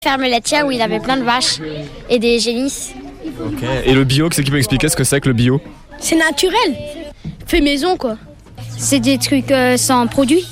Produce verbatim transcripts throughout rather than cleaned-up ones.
Ferme laitière où il avait plein de vaches et des génisses. Ok. Et le bio, qu'est-ce qui peut expliquer ce que c'est que le bio? C'est naturel, fait maison quoi. C'est des trucs euh, sans produits.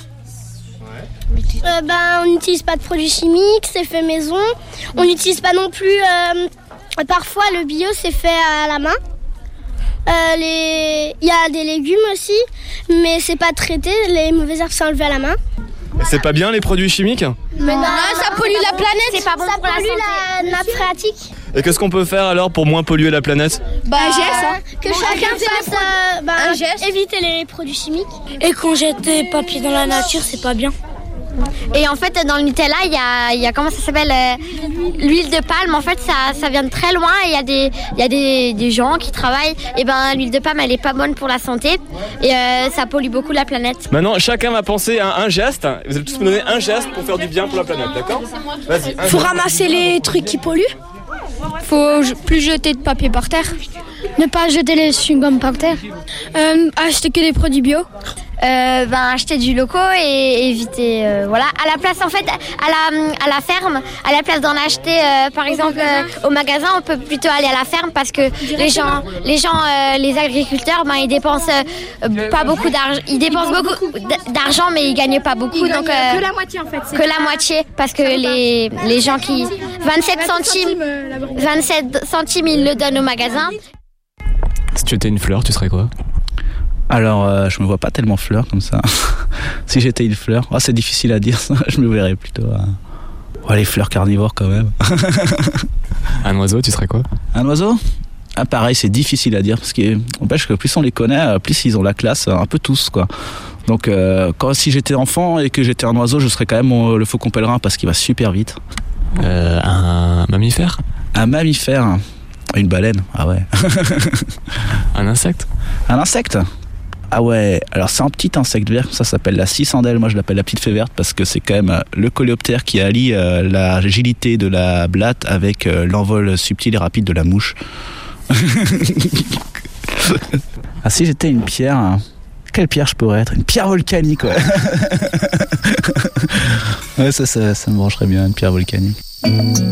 Euh, ben, on n'utilise pas de produits chimiques, c'est fait maison. On n'utilise pas non plus. Euh, parfois, le bio, c'est fait à la main. Euh, les... Il y a des légumes aussi, mais c'est pas traité. Les mauvaises herbes sont enlevées à la main. Et c'est pas bien les produits chimiques? Mais non, ça pollue la planète. C'est pas bon ça pour la santé. La nappe phréatique. Et qu'est-ce qu'on peut faire alors pour moins polluer la planète? Bah, un geste, hein. Que chacun fasse euh, bah, un geste. Éviter les produits chimiques. Et qu'on jette des papiers dans la nature, c'est pas bien. Et en fait, dans le Nutella, il y a, il y a comment ça s'appelle euh, l'huile de palme. En fait, ça, ça vient de très loin et il y a des, il y a des, des gens qui travaillent. Et ben, l'huile de palme, elle est pas bonne pour la santé et euh, ça pollue beaucoup la planète. Maintenant, chacun va penser à un geste. Vous allez tous me donner un geste pour faire du bien pour la planète, d'accord? Vas-y. Faut geste. Ramasser les trucs qui polluent. Faut plus jeter de papier par terre. Ne pas jeter les chewing-gums par terre. Euh, acheter que des produits bio. Euh, ben, acheter du local et éviter euh, voilà à la place en fait à la, à la ferme à la place d'en acheter euh, par exemple euh, au magasin on peut plutôt aller à la ferme parce que les gens les gens euh, les agriculteurs ben ils dépensent euh, pas beaucoup d'argent ils dépensent beaucoup d'argent mais ils gagnent pas beaucoup ils donc euh, que la moitié en fait que la moitié parce que les les gens qui vingt-sept centimes vingt-sept centimes ils le donnent au magasin. Si tu étais une fleur, tu serais quoi? Alors, euh, je me vois pas tellement fleur comme ça. Si j'étais une fleur, oh, c'est difficile à dire ça. Je me verrais plutôt à... oh, les fleurs carnivores quand même. Un oiseau, tu serais quoi? Un oiseau? Ah, pareil, c'est difficile à dire parce qu'empêche que plus on les connaît, plus ils ont la classe, un peu tous quoi. Donc, euh, quand si j'étais enfant et que j'étais un oiseau, je serais quand même mon, le faucon pèlerin parce qu'il va super vite. Euh, un mammifère? Un mammifère? Une baleine? Ah ouais. Un insecte? Un insecte? Ah ouais, alors c'est un petit insecte vert, ça s'appelle la cicendelle, moi je l'appelle la petite fée verte parce que c'est quand même le coléoptère qui allie euh, l'agilité de la blatte avec euh, l'envol subtil et rapide de la mouche. Ah si j'étais une pierre, hein. Quelle pierre je pourrais être? Une pierre volcanique, ouais. Ouais, ça, ça, ça me brancherait bien, une pierre volcanique.